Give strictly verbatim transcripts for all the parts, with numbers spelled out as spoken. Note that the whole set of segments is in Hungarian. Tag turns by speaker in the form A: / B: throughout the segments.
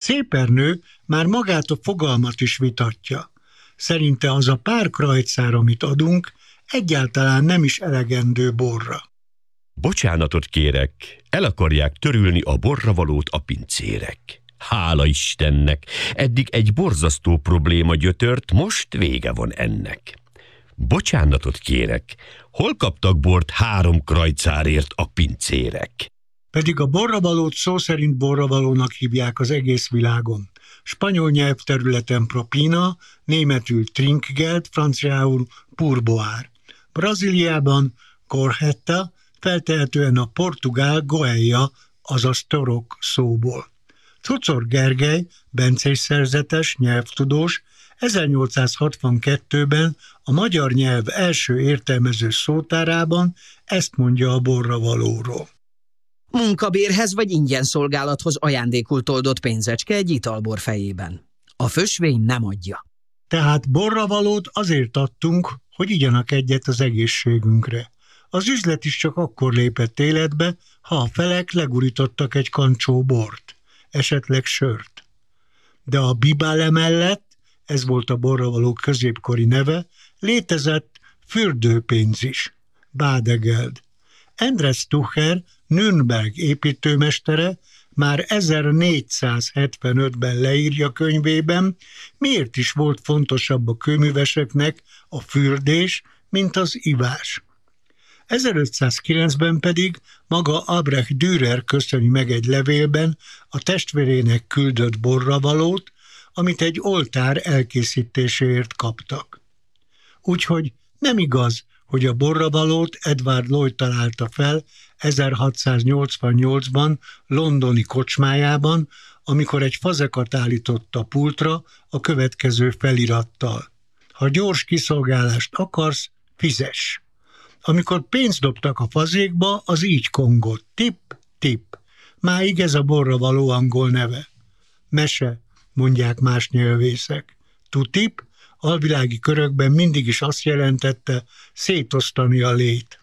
A: Szépernő már magát a fogalmat is vitatja. Szerinte az a pár krajcár, amit adunk, egyáltalán nem is elegendő borra.
B: Bocsánatot kérek, el akarják törülni a borravalót a pincérek. Hála Istennek, eddig egy borzasztó probléma gyötört, most vége van ennek. Bocsánatot kérek, hol kaptak bort három krajcárért a pincérek?
A: Pedig a borravalót szó szerint borravalónak hívják az egész világon. Spanyol nyelvterületen propina, németül trinkgeld, franciául pourboire. Brazíliában corhetta, feltehetően a portugál goeja, azaz torok szóból. Czuczor Gergely, bencés szerzetes, nyelvtudós, ezernyolcszázhatvankettőben a magyar nyelv első értelmező szótárában ezt mondja a borravalóról.
C: Munkabérhez vagy ingyen szolgálathoz ajándékult oldott pénzecske egy italbor fejében. A fösvény nem adja.
A: Tehát borravalót azért adtunk, hogy igyanak egyet az egészségünkre. Az üzlet is csak akkor lépett életbe, ha a felek legurítottak egy kancsó bort, esetleg sört. De a bibále mellett, ez volt a borravaló középkori neve, létezett fürdőpénz is, Badegeld. András Tucher, Nürnberg építőmestere már ezernégyszázhetvenötben leírja könyvében, miért is volt fontosabb a kőműveseknek a fürdés, mint az ivás. ezerötszázkilencben pedig maga Albrecht Dürer köszöni meg egy levélben a testvérének küldött borravalót, amit egy oltár elkészítéséért kaptak. Úgyhogy nem igaz, hogy a borravalót Edward Lloyd találta fel ezerhatszáznyolcvannyolcban londoni kocsmájában, amikor egy fazekat állított a pultra a következő felirattal. Ha gyors kiszolgálást akarsz, fizess. Amikor pénzt dobtak a fazékba, az így kongott. Tip, tip. Máig ez a borravaló angol neve. Mese, mondják más nyelvészek. To tip alvilági körökben mindig is azt jelentette szétosztani a lét.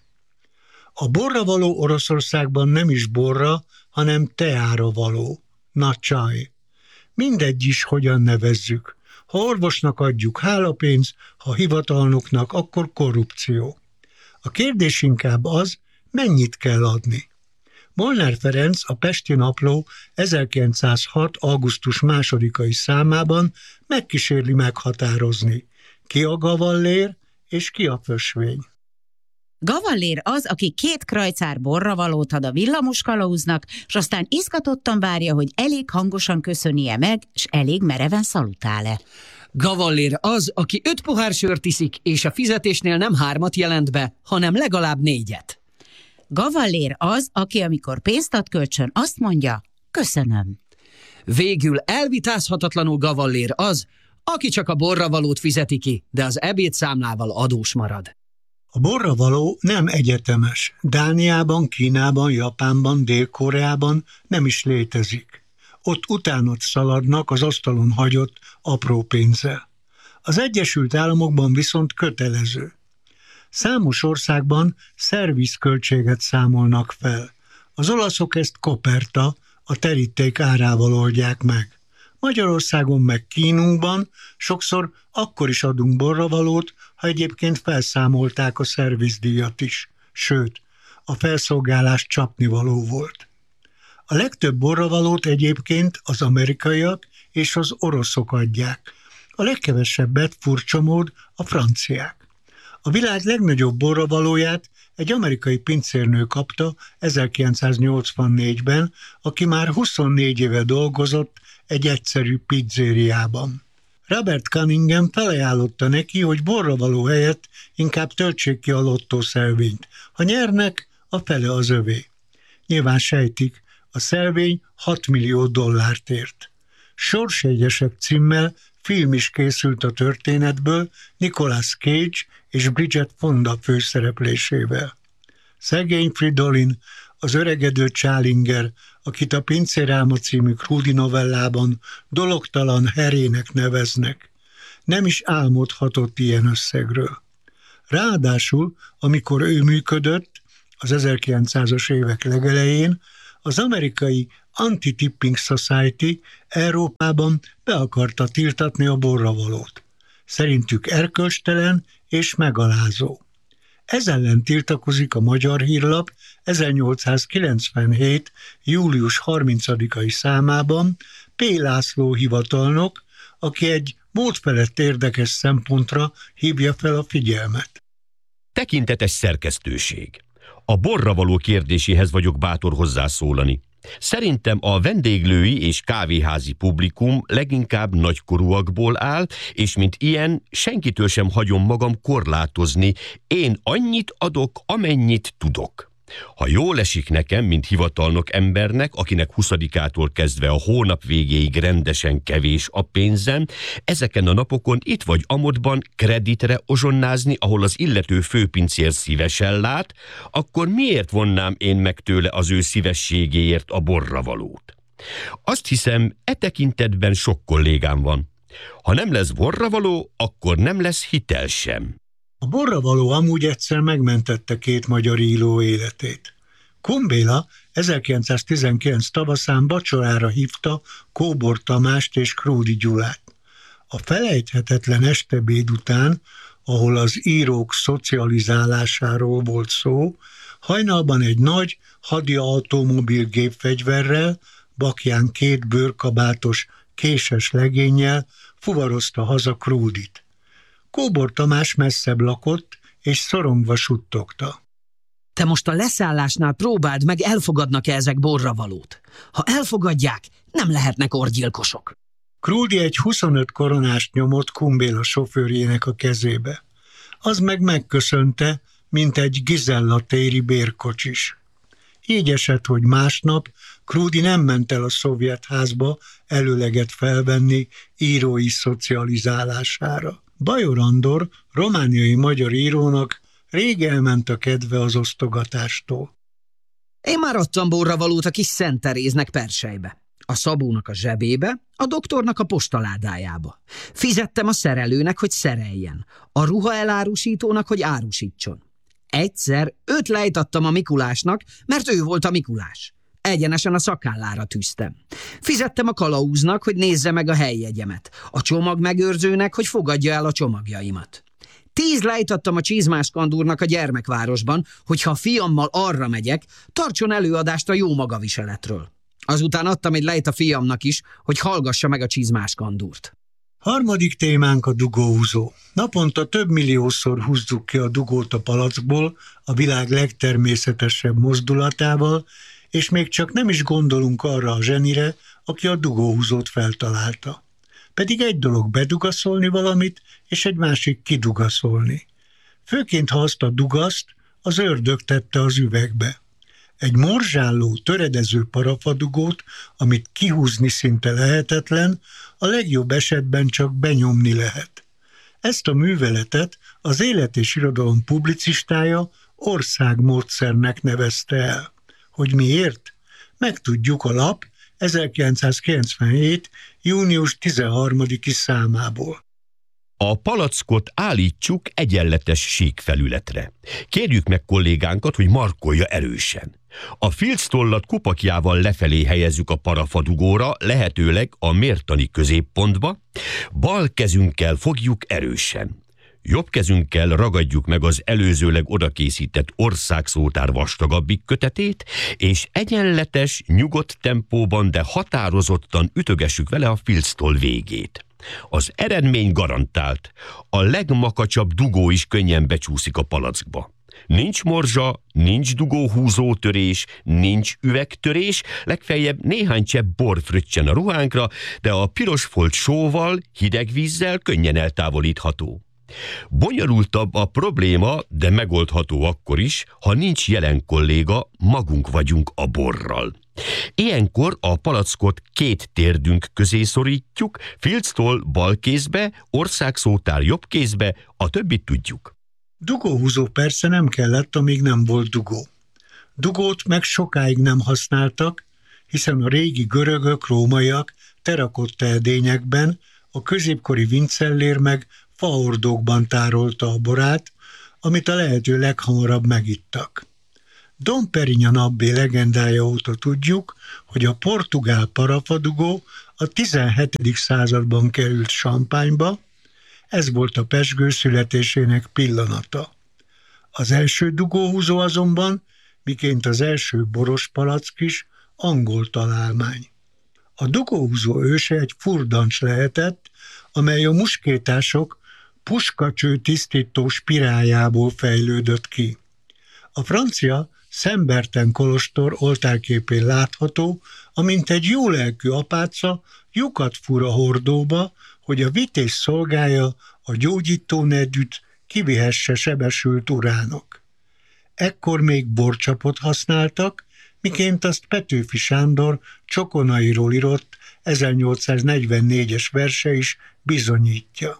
A: A borravaló Oroszországban nem is borra, hanem teára való. Na csaj. Mindegy is, hogyan nevezzük. Ha orvosnak adjuk, hálapénz, ha hivatalnoknak, akkor korrupció. A kérdés inkább az, mennyit kell adni. Molnár Ferenc a Pesti Napló ezerkilencszázhat. augusztus másodikai számában megkísérli meghatározni, ki a gavallér és ki a fösvény.
D: Gavallér az, aki két krajcár borravalót ad a villamoskalóznak, s aztán izgatottan várja, hogy elég hangosan köszönje meg, s elég mereven szalutál-e.
C: Gavallér az, aki öt pohár sört iszik, és a fizetésnél nem hármat jelent be, hanem legalább négyet.
D: Gavallér az, aki amikor pénzt ad kölcsön, azt mondja, köszönöm.
C: Végül elvitázhatatlanul gavallér az, aki csak a borravalót fizeti ki, de az ebédszámlával adós marad.
A: A borravaló nem egyetemes. Dániában, Kínában, Japánban, Dél-Koreában nem is létezik. Ott utánat szaladnak az asztalon hagyott apró pénzzel. Az Egyesült Államokban viszont kötelező. Számos országban szervizköltséget számolnak fel. Az olaszok ezt koperta, a teríték árával oldják meg. Magyarországon meg kínunkban sokszor akkor is adunk borravalót, ha egyébként felszámolták a szervizdíjat is, sőt, a felszolgálás csapnivaló volt. A legtöbb borravalót egyébként az amerikaiak és az oroszok adják, a legkevesebbet furcsa mód a franciák. A világ legnagyobb borravalóját egy amerikai pincérnő kapta ezerkilencszáznyolcvannégyben, aki már huszonnégy éve dolgozott egy egyszerű pizzériában. Robert Cunningham felajánlotta neki, hogy borravaló helyett inkább töltsék ki a lottószelvényt. Ha nyernek, a fele az övé. Nyilván sejtik, a szelvény hat millió dollárt ért. Sorsjegyesek címmel film is készült a történetből Nicolas Cage és Bridget Fonda főszereplésével. Szegény Fridolin, az öregedő Csálinger, akit a Pincérálma című Krúdy novellában dologtalan herének neveznek, nem is álmodhatott ilyen összegről. Ráadásul, amikor ő működött, az ezerkilencszázas évek legelején, az amerikai Anti-Tipping Society Európában be akarta tiltatni a borravalót. Szerintük erkölcstelen és megalázó. Ez ellen tiltakozik a Magyar Hírlap ezernyolcszázkilencvenhét. július harmincadikai számában P. László hivatalnok, aki egy módfelett érdekes szempontra hívja fel a figyelmet.
B: Tekintetes szerkesztőség. A borravaló kérdéséhez vagyok bátor hozzászólani. Szerintem a vendéglői és kávéházi publikum leginkább nagykorúakból áll, és mint ilyen senkitől sem hagyom magam korlátozni. Én annyit adok, amennyit tudok. Ha jól esik nekem, mint hivatalnok embernek, akinek huszadikától kezdve a hónap végéig rendesen kevés a pénzem, ezeken a napokon itt vagy amodban kreditre ozsonnázni, ahol az illető főpincér szívesen lát, akkor miért vonnám én meg tőle az ő szívességéért a borravalót? Azt hiszem, e tekintetben sok kollégám van. Ha nem lesz borravaló, akkor nem lesz hitel sem.
A: A borravaló amúgy egyszer megmentette két magyar író életét. Kun Béla ezerkilencszáztizenkilenc tavaszán vacsorára hívta Kóbor Tamást és Krúdy Gyulát. A felejthetetlen estebéd után, ahol az írók szocializálásáról volt szó, hajnalban egy nagy hadi automobil gépfegyverrel, bakján két bőrkabátos, késes legénnyel fuvarozta haza Krúdyt. Kóbor Tamás messzebb lakott, és szorongva suttogta.
C: Te most a leszállásnál próbáld meg, elfogadnak-e ezek borravalót. Ha elfogadják, nem lehetnek orgyilkosok.
A: Krúdy egy huszonöt koronást nyomott Kun Béla sofőrjének a kezébe. Az meg megköszönte, mint egy Gizella téri bérkocsis. Így esett, hogy másnap Krúdy nem ment el a szovjet házba előleget felvenni írói szocializálására. Bajor Andor, romániai magyar írónak rég elment a kedve az osztogatástól.
C: Én már adtam borravalót a kis Szent Teréznek Perselybe, a Szabónak a zsebébe, a doktornak a postaládájába. Fizettem a szerelőnek, hogy szereljen, a ruha elárusítónak, hogy árusítson. Egyszer öt lejt adtam a Mikulásnak, mert ő volt a Mikulás. Egyenesen a szakállára tűztem. Fizettem a kalauznak, hogy nézze meg a helyjegyemet, a csomagmegőrzőnek, hogy fogadja el a csomagjaimat. Tíz lejt adtam a Csizmás Kandúrnak a Gyermekvárosban, hogy ha a fiammal arra megyek, tartson előadást a jó magaviseletről. Azután adtam egy lejt a fiamnak is, hogy hallgassa meg a Csizmás Kandúrt.
A: Harmadik témánk a dugóhúzó. Naponta több milliószor húzzuk ki a dugót a palackból a világ legtermészetesebb mozdulatával, és még csak nem is gondolunk arra a zsenire, aki a dugóhúzót feltalálta. Pedig egy dolog bedugaszolni valamit, és egy másik kidugaszolni. Főként, ha azt a dugaszt az ördög tette az üvegbe. Egy morzsálló, töredező parafadugót, amit kihúzni szinte lehetetlen, a legjobb esetben csak benyomni lehet. Ezt a műveletet az Élet és Irodalom publicistája országmódszernek nevezte el. Hogy miért? Megtudjuk a lap ezerkilencszázkilencvenhét. június tizenharmadiki számából.
B: A palackot állítsuk egyenletes síkfelületre. Kérjük meg kollégánkat, hogy markolja erősen. A filctollat kupakjával lefelé helyezzük a parafadugóra, lehetőleg a mértani középpontba, bal kezünkkel fogjuk erősen. Jobb kezünkkel ragadjuk meg az előzőleg odakészített országszótár vastagabbik kötetét, és egyenletes, nyugodt tempóban, de határozottan ütögessük vele a filctoll végét. Az eredmény garantált. A legmakacsabb dugó is könnyen becsúszik a palackba. Nincs morzsa, nincs dugóhúzótörés, nincs üvegtörés, legfeljebb néhány csepp bor fröccsen a ruhánkra, de a piros folt sóval, hideg vízzel könnyen eltávolítható. Bonyolultabb a probléma, de megoldható akkor is, ha nincs jelen kolléga, magunk vagyunk a borral. Ilyenkor a palackot két térdünk közé szorítjuk, filctól bal kézbe, országszótár jobb kézbe, a többit tudjuk.
A: Dugóhúzó persze nem kellett, amíg nem volt dugó. Dugót meg sokáig nem használtak, hiszen a régi görögök, rómaiak terakotta edényekben, a középkori vincellér meg faordókban tárolta a borát, amit a lehető leghamarabb megittak. Dom Perignon abbé legendája óta tudjuk, hogy a portugál parafadugó a tizenhetedik században került Champagne-ba, ez volt a pezsgő születésének pillanata. Az első dugóhúzó azonban, miként az első boros palack is, angol találmány. A dugóhúzó őse egy furdancs lehetett, amely a muskétások puskacső tisztító spiráljából fejlődött ki. A francia Saint-Bertin kolostor oltárképén látható, amint egy jólelkű apáca lyukat fúr a hordóba, hogy a vitéz szolgája a gyógyító nedűt kivihesse sebesült urának. Ekkor még borcsapot használtak, miként azt Petőfi Sándor Csokonairól írott ezernyolcszáznegyvennégyes verse is bizonyítja.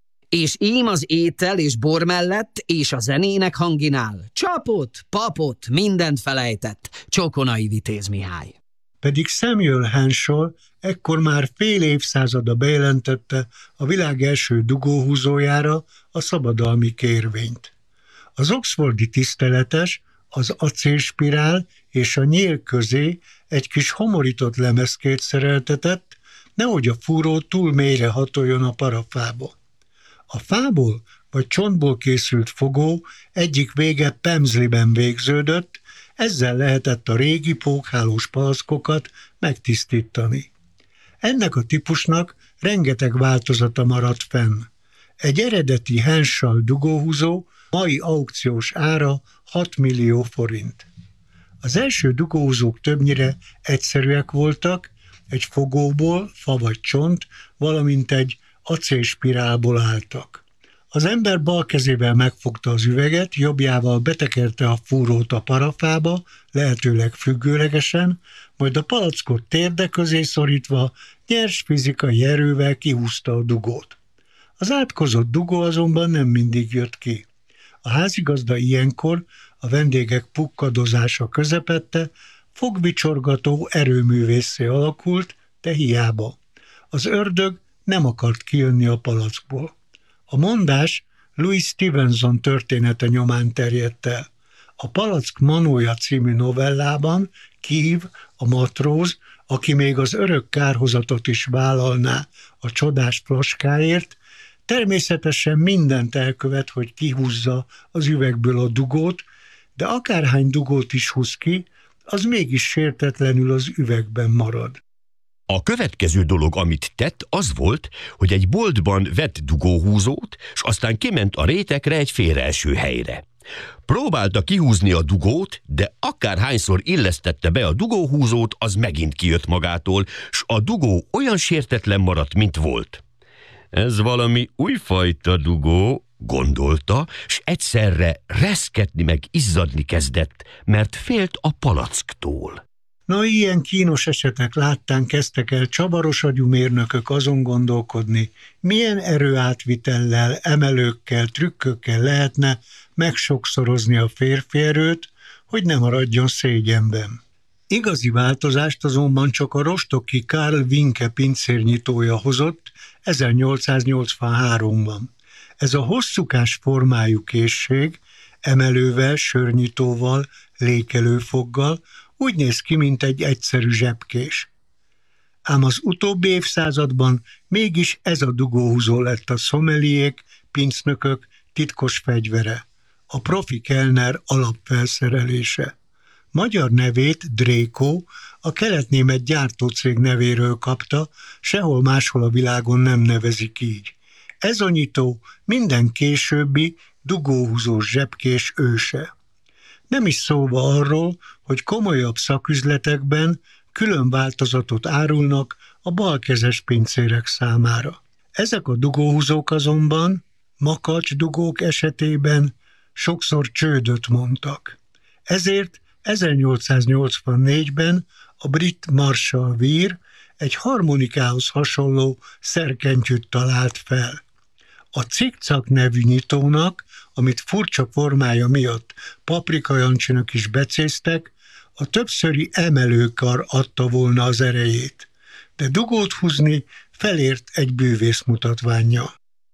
C: És ím az étel és bor mellett, és a zenének hanginál. Csapot, papot, mindent felejtett, Csokonai Vitéz Mihály.
A: Pedig Samuel Henshaw ekkor már fél évszázada bejelentette a világ első dugóhúzójára a szabadalmi kérvényt. Az oxfordi tiszteletes az acélspirál és a nyél közé egy kis homorított lemezkét szereltetett, nehogy a fúró túl mélyre hatoljon a parafába. A fából vagy csontból készült fogó egyik vége pemzliben végződött, ezzel lehetett a régi pókhálós palackokat megtisztítani. Ennek a típusnak rengeteg változata maradt fenn. Egy eredeti Henshaw dugóhúzó mai aukciós ára hat millió forint. Az első dugóhúzók többnyire egyszerűek voltak, egy fogóból, fa vagy csont, valamint egy acélspirálból álltak. Az ember bal kezével megfogta az üveget, jobbjával betekerte a fúrót a parafába, lehetőleg függőlegesen, majd a palackot térde közé szorítva nyers fizikai erővel kihúzta a dugót. Az átkozott dugó azonban nem mindig jött ki. A házigazda ilyenkor a vendégek pukkadozása közepette fogvicsorgató erőművésszé alakult, de hiába. Az ördög nem akart kijönni a palackból. A mondás Louis Stevenson története nyomán terjedt el. A Palack manója című novellában Kív, a matróz, aki még az örök kárhozatot is vállalná a csodás flaskáért, természetesen mindent elkövet, hogy kihúzza az üvegből a dugót, de akárhány dugót is húz ki, az mégis sértetlenül az üvegben marad.
B: A következő dolog, amit tett, az volt, hogy egy boltban vett dugóhúzót, s aztán kiment a rétekre egy félreeső helyre. Próbálta kihúzni a dugót, de akárhányszor illesztette be a dugóhúzót, az megint kijött magától, s a dugó olyan sértetlen maradt, mint volt. Ez valami újfajta dugó, gondolta, s egyszerre reszketni meg izzadni kezdett, mert félt a palacktól.
A: Na, ilyen kínos esetek láttán kezdtek el csavaros agyú mérnökök azon gondolkodni, milyen erőátvitellel, emelőkkel, trükkökkel lehetne megsokszorozni a férfi erőt, hogy ne maradjon szégyenben. Igazi változást azonban csak a rostocki Karl Winke pincérnyitója hozott ezernyolcszáznyolcvanháromban. Ez a hosszúkás formájú készség emelővel, sörnyitóval, lékelőfoggal úgy néz ki, mint egy egyszerű zsebkés. Ám az utóbbi évszázadban mégis ez a dugóhúzó lett a szomeliék, pincnökök titkos fegyvere, a profi kelner alapfelszerelése. Magyar nevét Dréko a keletnémet gyártócég nevéről kapta, sehol máshol a világon nem nevezik így. Ez a nyitó minden későbbi dugóhúzós zsebkés őse. Nem is szóba arról, hogy komolyabb szaküzletekben külön változatot árulnak a balkezes pincérek számára. Ezek a dugóhúzók azonban makacsdugók esetében sokszor csődöt mondtak. Ezért ezernyolcszáznyolcvannégyben a brit Marshall Weir egy harmonikához hasonló szerkentyűt talált fel. A cikcak nevű nyitónak, amit furcsa formája miatt paprikajancsinak is becéztek, a többszöri emelőkar adta volna az erejét, de dugót húzni felért egy bűvész mutatványa.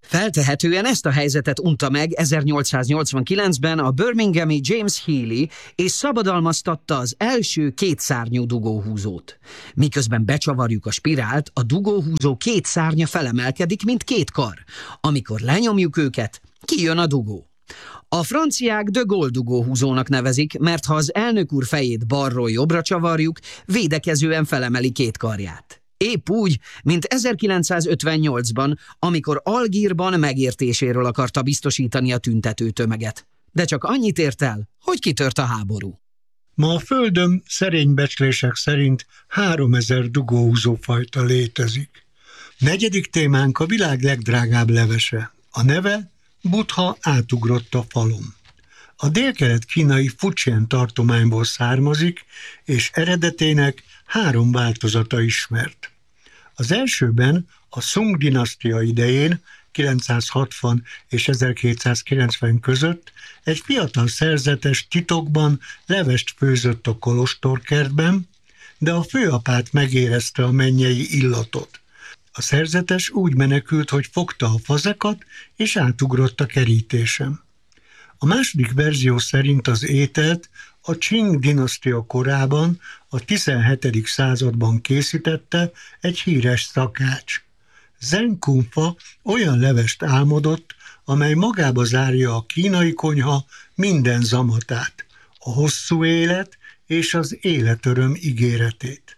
C: Feltehetően ezt a helyzetet unta meg ezernyolcszáznyolcvankilencben a birminghami James Healy, és szabadalmaztatta az első kétszárnyú dugóhúzót. Miközben becsavarjuk a spirált, a dugóhúzó két szárnya felemelkedik, mint két kar. Amikor lenyomjuk őket, kijön a dugó. A franciák de Gaulle dugóhúzónak nevezik, mert ha az elnök úr fejét balról jobbra csavarjuk, védekezően felemeli két karját. Épp úgy, mint ezerkilencszázötvennyolcban, amikor Algírban megértéséről akarta biztosítani a tüntető tömeget. De csak annyit ért el, hogy kitört a háború.
A: Ma a Földön szerény becslések szerint háromezer dugóhúzófajta létezik. Negyedik témánk a világ legdrágább levese. A neve Buddha átugrott a falon. A délkelet-kínai Fujian tartományból származik, és eredetének három változata ismert. Az elsőben a Sung-dinasztia idején, kilencszázhatvan és ezerkétszázkilencven között egy fiatal szerzetes titokban levest főzött a kolostorkertben, de a főapát megérezte a mennyei illatot. A szerzetes úgy menekült, hogy fogta a fazekat, és átugrott a kerítésen. A második verzió szerint az ételt a Qing dinasztia korában, a tizenhetedik században készítette egy híres szakács. Zheng Kunfa olyan levest álmodott, amely magába zárja a kínai konyha minden zamatát, a hosszú élet és az életöröm ígéretét.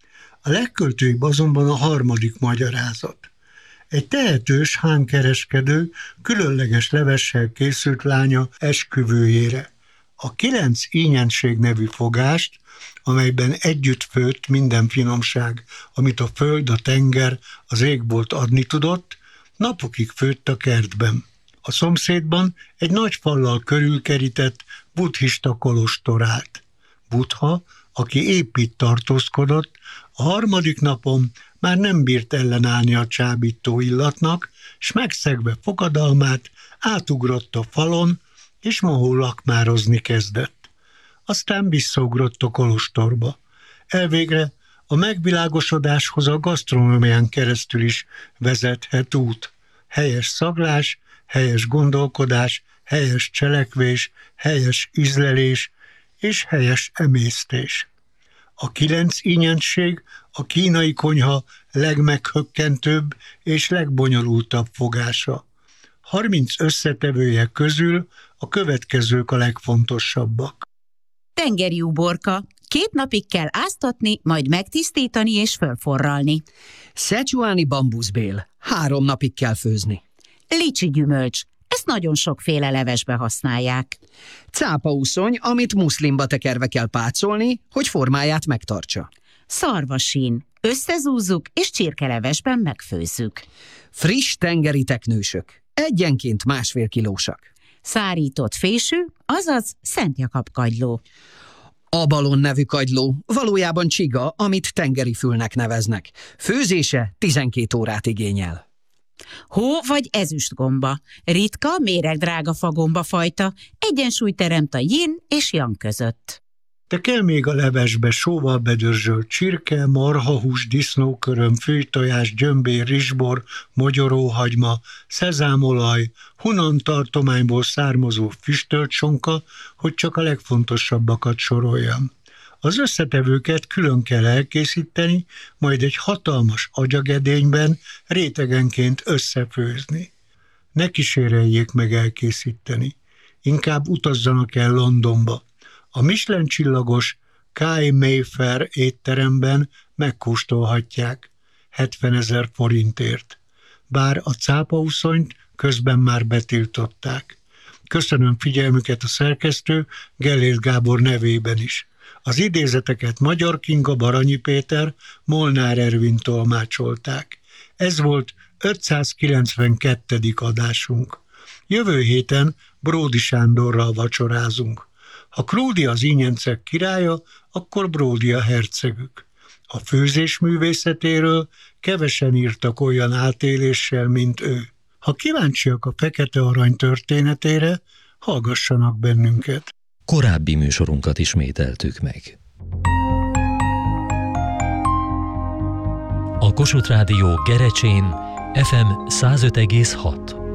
A: A legköltőibb azonban a harmadik magyarázat. Egy tehetős hán kereskedő különleges levessel készült lánya esküvőjére. A kilenc ínyenség nevű fogást, amelyben együtt főtt minden finomság, amit a föld, a tenger, az égbolt adni tudott, napokig főtt a kertben. A szomszédban egy nagy fallal körülkerített buddhista kolostor állt. Buddha, aki épp itt tartózkodott, a harmadik napon már nem bírt ellenállni a csábító illatnak, s megszegve fogadalmát átugrott a falon, és mohó lakmározni kezdett. Aztán visszaugrott a kolostorba. Elvégre a megvilágosodáshoz a gasztronómián keresztül is vezethet út. Helyes szaglás, helyes gondolkodás, helyes cselekvés, helyes ízlelés és helyes emésztés. A kilenc ínyenség a kínai konyha legmeghökkentőbb és legbonyolultabb fogása. harminc összetevője közül a következők a legfontosabbak.
D: Tengeri uborka. Két napig kell áztatni, majd megtisztítani és fölforralni.
C: Szecsuáni bambuszbél. Három napig kell főzni.
D: Licsi gyümölcs. Ezt nagyon sokféle levesbe használják.
C: Cápauszony, amit muszlimba tekerve kell pácolni, hogy formáját megtartsa.
D: Szarvasín. Összezúzzuk és csirkelevesben megfőzzük.
C: Friss tengeri teknősök. Egyenként másfél kilósak.
D: Szárított fésű, azaz Szent Jakab kagyló.
C: Abalon nevű kagyló, valójában csiga, amit tengeri fülnek neveznek. Főzése tizenkét órát igényel.
D: Hó vagy ezüstgomba. Ritka, méregdrága fagomba fajta, egyensúly teremt a yin és yang között.
A: De kell még a levesbe sóval bedörzsölt csirke, marhahús, disznóköröm, főtojás, gyömbér, rizsbor, mogyoróhagyma, szezámolaj, Hunan tartományból származó füstölt sonka, hogy csak a legfontosabbakat soroljam. Az összetevőket külön kell elkészíteni, majd egy hatalmas agyagedényben rétegenként összefőzni. Ne kíséreljék meg elkészíteni, inkább utazzanak el Londonba. A Michelin csillagos K. Mayfair étteremben megkóstolhatják hetvenezer forintért. Bár a cápauszonyt közben már betiltották. Köszönöm figyelmüket a szerkesztő Gellért Gábor nevében is. Az idézeteket Magyar Kinga, Baranyi Péter, Molnár Ervin tolmácsolták. Ez volt ötszázkilencvenkettedik adásunk. Jövő héten Bródy Sándorral vacsorázunk. Ha Krúdy az ínyencek királya, akkor Bródy a hercegük. A főzés művészetéről kevesen írtak olyan átéléssel, mint ő. Ha kíváncsiak a fekete arany történetére, hallgassanak bennünket.
E: Korábbi műsorunkat ismételtük meg. A Kossuth Rádió Gerecsén ef em száz öt egész hat.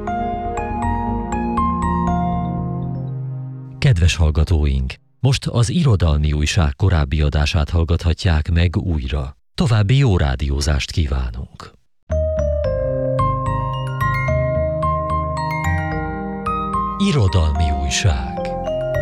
E: Kedves hallgatóink, most az Irodalmi Újság korábbi adását hallgathatják meg újra. További jó rádiózást kívánunk! Irodalmi Újság.